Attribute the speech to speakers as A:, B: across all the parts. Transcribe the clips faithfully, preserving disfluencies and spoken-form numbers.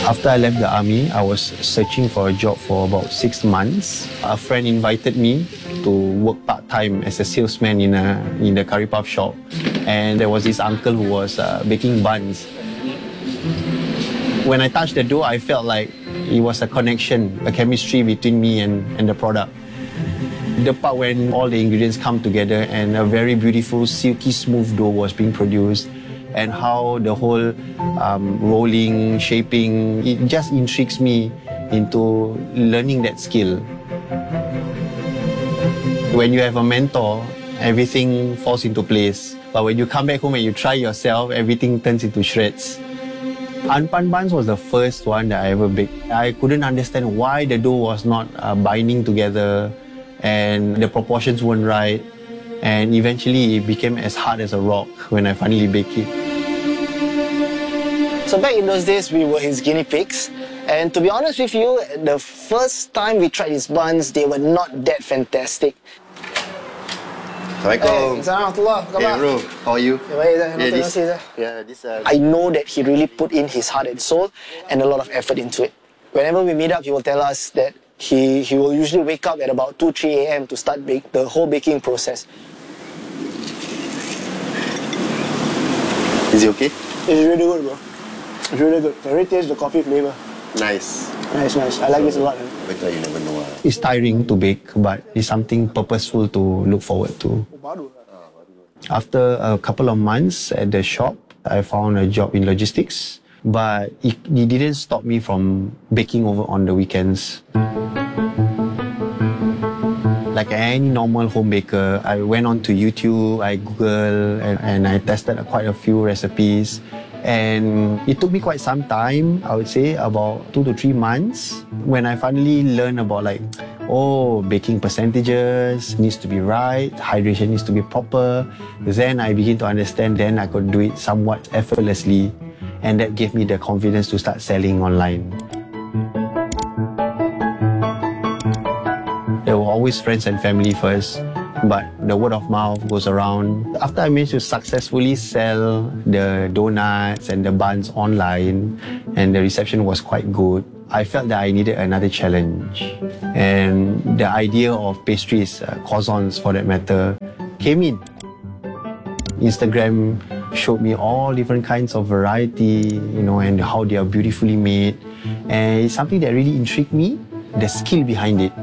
A: After I left the army, I was searching for a job for about six months. A friend invited me to work part-time as a salesman in a in the curry puff shop. And there was this uncle who was uh, baking buns. When I touched the dough, I felt like it was a connection, a chemistry between me and, and the product. The part when all the ingredients come together and a very beautiful, silky, smooth dough was being produced, and how the whole um, rolling, shaping, it just intrigues me into learning that skill. When you have a mentor, everything falls into place. But when you come back home and you try yourself, everything turns into shreds. Unpan buns was the first one that I ever baked. I couldn't understand why the dough was not uh, binding together and the proportions weren't right. And eventually it became as hard as a rock when I finally baked it.
B: So back in those days, we were his guinea pigs. And to be honest with you, the first time we tried his buns, they were not that fantastic.
C: Assalamualaikum.
B: Hey, Assalamualaikum.
C: Hey bro, how are you?
B: Yeah,
C: Yeah, this,
B: this,
C: yeah, this, uh,
B: I know that he really put in his heart and soul and a lot of effort into it. Whenever we meet up, he will tell us that he, he will usually wake up at about two, three a m to start bake, the whole baking process.
C: Is it okay?
B: It's really good, bro. It's really good. I really taste the coffee flavor.
C: Nice.
B: Nice, nice. I like this a lot. Man.
C: Better you never know. Uh.
A: It's tiring to bake, but it's something purposeful to look forward to. After a couple of months at the shop, I found a job in logistics, but it, it didn't stop me from baking over on the weekends. Like any normal home baker, I went on to YouTube, I Googled, and, and I tested quite a few recipes. And it took me quite some time, I would say about two to three months, when I finally learned about like, oh, baking percentages needs to be right, hydration needs to be proper. Then I begin to understand, then I could do it somewhat effortlessly. And that gave me the confidence to start selling online. There were always friends and family first, but the word of mouth goes around. After I managed to successfully sell the donuts and the buns online, and the reception was quite good, I felt that I needed another challenge. And the idea of pastries, uh, croissants for that matter, came in. Instagram showed me all different kinds of variety, you know, and how they are beautifully made. And it's something that really intrigued me, the skill behind it.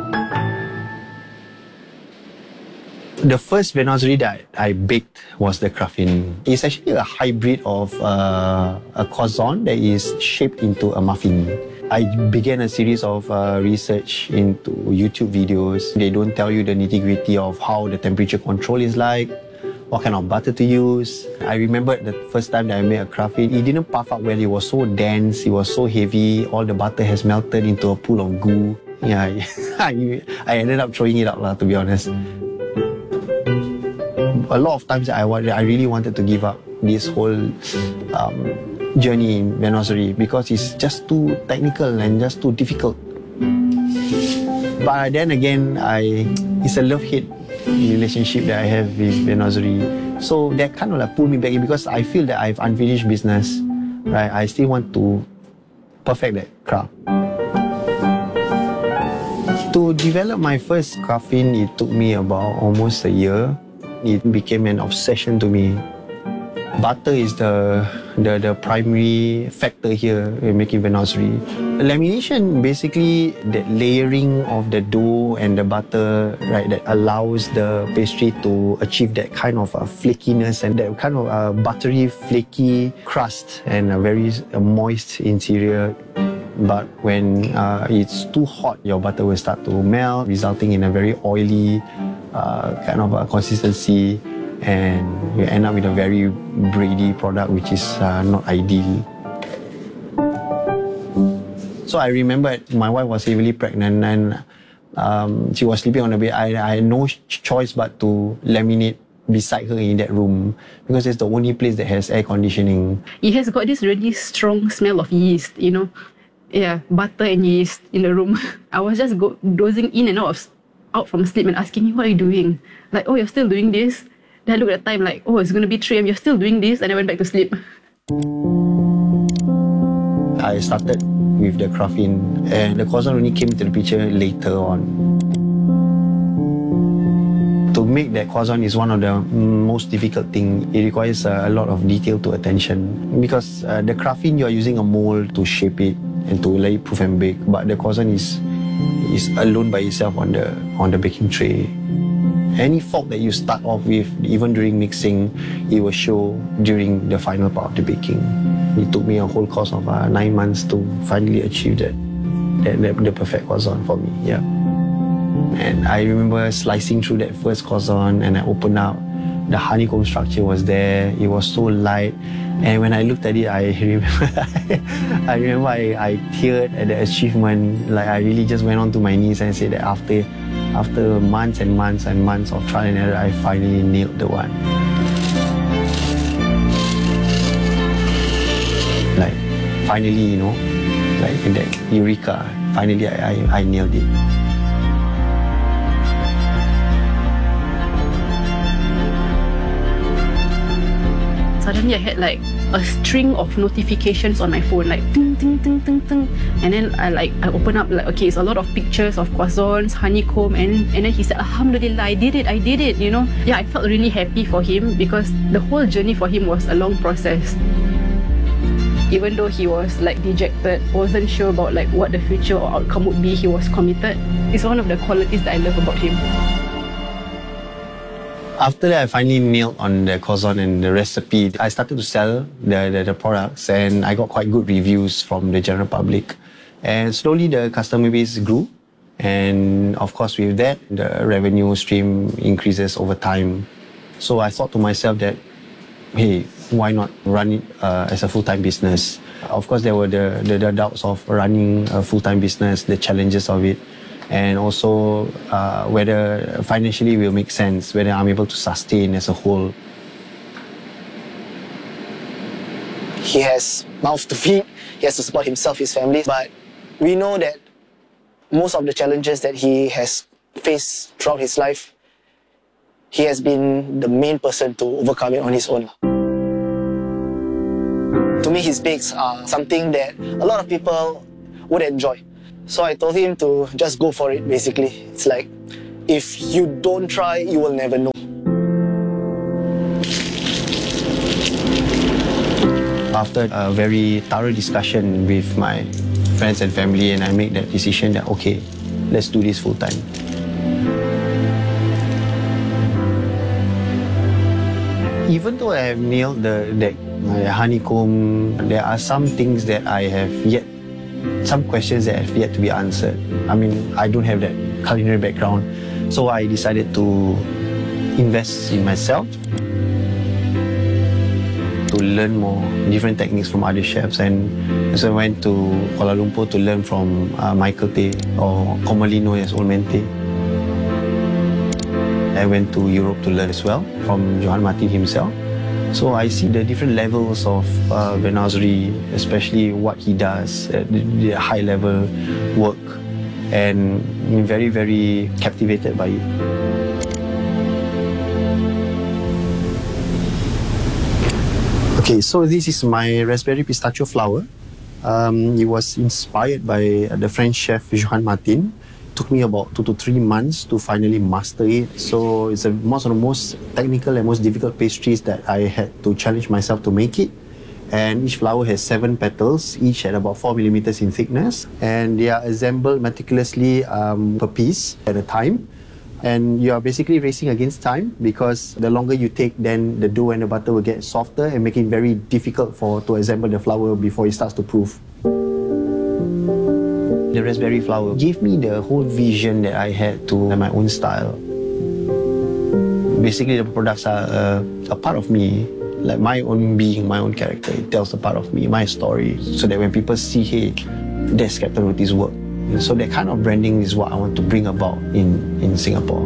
A: The first viennoiserie that I baked was the Craffin. It's actually a hybrid of uh, a croissant that is shaped into a muffin. I began a series of uh, research into YouTube videos. They don't tell you the nitty-gritty of how the temperature control is like, what kind of butter to use. I remember the first time that I made a Craffin, it didn't puff up well. It was so dense, it was so heavy, all the butter has melted into a pool of goo. Yeah, I, I ended up throwing it out, lah, to be honest. A lot of times I, I really wanted to give up this whole um, journey in viennoiserie because it's just too technical and just too difficult. But then again, I it's a love-hate relationship that I have with viennoiserie. So that kind of like pulled me back in because I feel that I have unfinished business. Right? I still want to perfect that craft. To develop my first Craffin, it took me about almost a year. It became an obsession to me. Butter is the, the, the primary factor here in making viennoiserie. Lamination, basically the layering of the dough and the butter, right, that allows the pastry to achieve that kind of uh, flakiness and that kind of uh, buttery, flaky crust and a very uh, moist interior. But when uh, it's too hot, your butter will start to melt, resulting in a very oily uh, kind of a consistency, and you end up with a very bready product, which is uh, not ideal. So I remember my wife was heavily pregnant and um, she was sleeping on the bed. I, I had no choice but to laminate beside her in that room because it's the only place that has air conditioning.
D: It has got this really strong smell of yeast, you know. Yeah, butter and yeast in the room. I was just go, dozing in and out, of, out from sleep and asking me, what are you doing? Like, oh, you're still doing this? Then I looked at the time like, oh, it's going to be three a m, you're still doing this? And I went back to sleep.
A: I started with the craffin, and the croissant only came into the picture later on. To make that croissant is one of the most difficult things. It requires uh, a lot of detail to attention, because uh, the craffin, you are using a mold to shape it and to let it proof and bake, but the croissant is is alone by itself on the on the baking tray. Any fault that you start off with, even during mixing, it will show during the final part of the baking. It took me a whole course of uh, nine months to finally achieve that, that, that the perfect croissant for me. Yeah. And I remember slicing through that first croissant, and I opened up. The honeycomb structure was there. It was so light. And when I looked at it, I remember I remember I, I teared at the achievement. Like, I really just went onto my knees and said that after after months and months and months of trial and error, I finally nailed the one. Like, finally, you know, like in that eureka, finally I, I, I nailed it.
D: Suddenly I had like a string of notifications on my phone, like ting ting ting ting ting, and then I like I open up, like, okay, it's a lot of pictures of croissants, honeycomb, and and then he said, Alhamdulillah, I did it, I did it, you know. Yeah, I felt really happy for him, because the whole journey for him was a long process. Even though he was like dejected, wasn't sure about like what the future or outcome would be, he was committed. It's one of the qualities that I love about him.
A: After that, I finally nailed on the croissant and the recipe. I started to sell the, the, the products, and I got quite good reviews from the general public. And slowly the customer base grew. And of course, with that, the revenue stream increases over time. So I thought to myself that, hey, why not run it uh, as a full-time business? Of course, there were the, the, the doubts of running a full-time business, the challenges of it, and also uh, whether financially will make sense, whether I'm able to sustain as a whole.
B: He has mouth to feed, he has to support himself, his family, but we know that most of the challenges that he has faced throughout his life, he has been the main person to overcome it on his own. To me, his bakes are something that a lot of people would enjoy. So I told him to just go for it, basically. It's like, if you don't try, you will never know.
A: After a very thorough discussion with my friends and family, and I made that decision that, okay, let's do this full time. Even though I have nailed the, the uh, honeycomb, there are some things that I have yet some questions that have yet to be answered. I mean, I don't have that culinary background, so I decided to invest in myself, to learn more different techniques from other chefs. And so I went to Kuala Lumpur to learn from uh, Michael Tay, or commonly known as Old Man Tay. I went to Europe to learn as well from Johan Martin himself. So I see the different levels of uh, Benazri, especially what he does, uh, the, the high-level work, and I'm very, very captivated by it. Okay, so this is my raspberry pistachio flour. Um, it was inspired by the French chef Johan Martin. It took me about two to three months to finally master it. So it's a, most of the most technical and most difficult pastries that I had to challenge myself to make it. And each flower has seven petals, each at about four millimeters in thickness. And they are assembled meticulously um, per piece at a time. And you are basically racing against time, because the longer you take, then the dough and the butter will get softer and make it very difficult for to assemble the flour before it starts to proof. The raspberry flour gave me the whole vision that I had to my own style. Basically, the products are uh, a part of me, like my own being, my own character. It tells a part of me, my story, so that when people see, hey, that's Captain Roti's work. So that kind of branding is what I want to bring about in, in Singapore.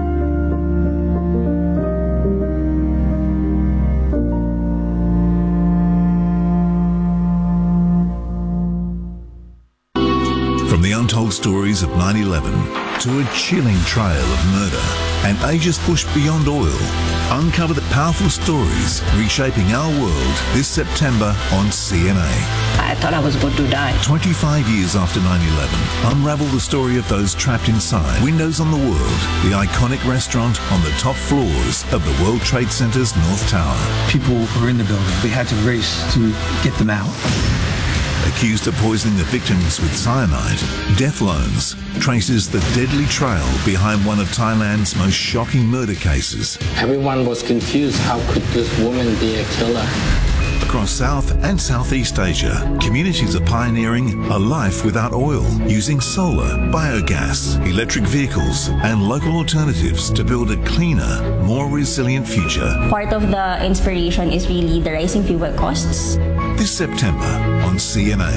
E: From the untold stories of nine eleven to a chilling trail of murder and ages pushed beyond oil, uncover the powerful stories reshaping our world this September on C N A.
F: I thought I was going to die.
E: twenty-five years after nine eleven, unravel the story of those trapped inside. Windows on the World, the iconic restaurant on the top floors of the World Trade Center's North Tower.
G: People were in the building. We had to race to get them out.
E: Accused of poisoning the victims with cyanide, Death Loans traces the deadly trail behind one of Thailand's most shocking murder cases.
H: Everyone was confused. How could this woman be a killer?
E: Across South and Southeast Asia, communities are pioneering a life without oil, using solar, biogas, electric vehicles, and local alternatives to build a cleaner, more resilient future.
I: Part of the inspiration is really the rising fuel costs.
E: This September on C N A.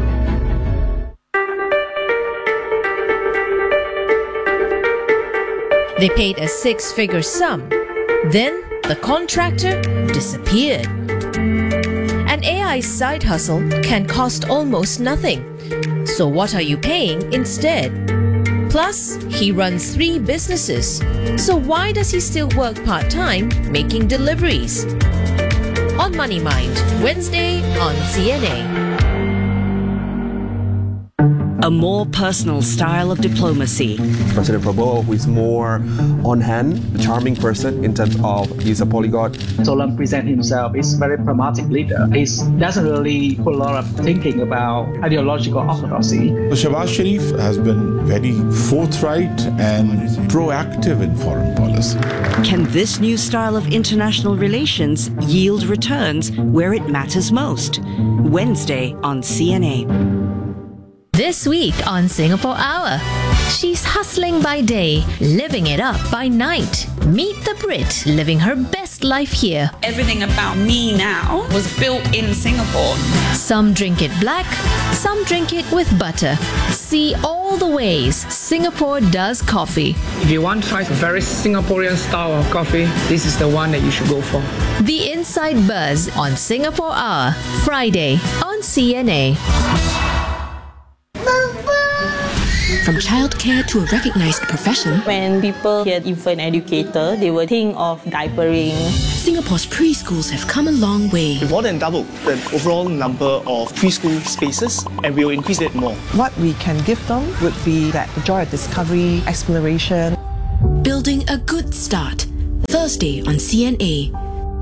J: They paid a six-figure sum. Then the contractor disappeared. An A I side hustle can cost almost nothing. So what are you paying instead? Plus, he runs three businesses. So why does he still work part-time making deliveries? On Money Mind, Wednesday on C N A.
K: A more personal style of diplomacy.
L: President Prabowo, who is more on-hand, a charming person in terms of he's a polyglot.
M: Solan presents himself as a very pragmatic leader. He doesn't really put a lot of thinking about ideological orthodoxy.
N: Shehbaz Sharif has been very forthright and proactive in foreign policy.
K: Can this new style of international relations yield returns where it matters most? Wednesday on C N A.
J: This week on Singapore Hour, she's hustling by day, living it up by night. Meet the Brit living her best life here.
O: Everything about me now was built in Singapore.
J: Some drink it black, some drink it with butter. See all the ways Singapore does coffee.
P: If you want to try a very Singaporean style of coffee, this is the one that you should go for.
J: The Inside Buzz on Singapore Hour, Friday on C N A.
Q: From childcare to a recognized profession.
R: When people hear infant educator, they will think of diapering.
Q: Singapore's preschools have come a long way.
S: We more than doubled the overall number of preschool spaces, and we will increase it more.
T: What we can give them would be that joy of discovery, exploration.
Q: Building a good start. Thursday on C N A.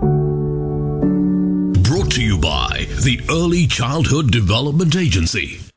U: Brought to you by the Early Childhood Development Agency.